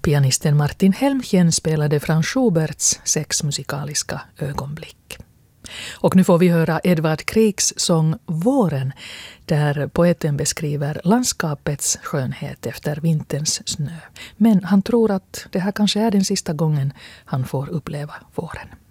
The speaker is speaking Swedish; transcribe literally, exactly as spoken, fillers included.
Pianisten Martin Helmchen spelade Franz Schuberts sex musikaliska ögonblick. Och nu får vi höra Edvard Kriegs sång Våren, där poeten beskriver landskapets skönhet efter vinterns snö. Men han tror att det här kanske är den sista gången han får uppleva våren.